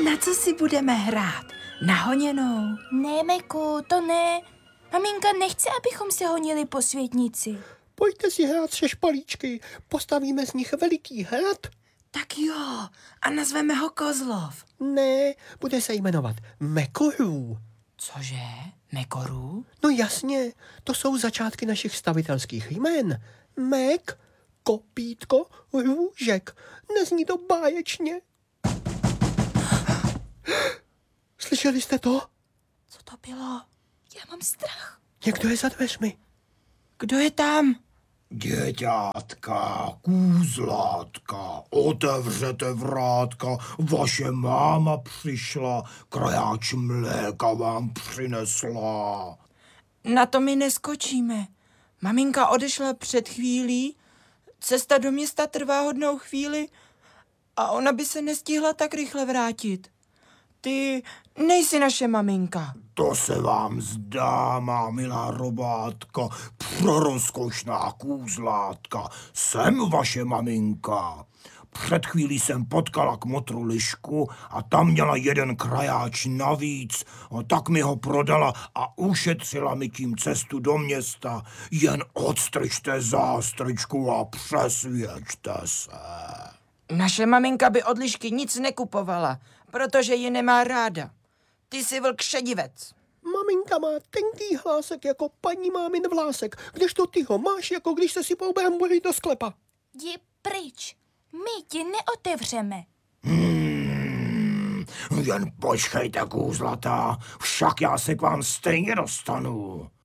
Na co si budeme hrát? Na honěnou? Ne, Meku, to ne. Maminka nechce, abychom se honili po světnici. Pojďte si hrát se špalíčky. Postavíme z nich veliký hrad. Tak jo, a nazveme ho Kozlov. Ne, bude se jmenovat Mekorů. Cože? Mekorů? No jasně, to jsou začátky našich stavitelských jmen. Mek, kopítko, růžek. Nezní to báječně. Slyšeli jste to? Co to bylo? Já mám strach. Někdo je za dveřmi. Kdo je tam? Děťátka, kůzlátka, otevřete vrátka, vaše máma přišla, krajáč mléka vám přinesla. Na to my neskočíme. Maminka odešla před chvílí, cesta do města trvá hodnou chvíli a ona by se nestihla tak rychle vrátit. Ty nejsi naše maminka. To se vám zdá, má milá robátka, prorozkošná kůzlátka. Jsem vaše maminka. Před chvílí jsem potkala kmotru Lišku a tam měla jeden krajáč navíc. A tak mi ho prodala a ušetřila mi tím cestu do města. Jen odstrčte zástrčku a přesvědčte se. Naše maminka by od Lišky nic nekupovala, protože ji nemá ráda. Ty jsi vlk šedivec. Maminka má tenký hlásek jako paní mámin vlásek, kdežto ty ho máš, jako když se sypou brambory do sklepa. Jdi pryč. My ti neotevřeme. Jen počkejte, kůzlatá, však já se k vám stejně dostanu.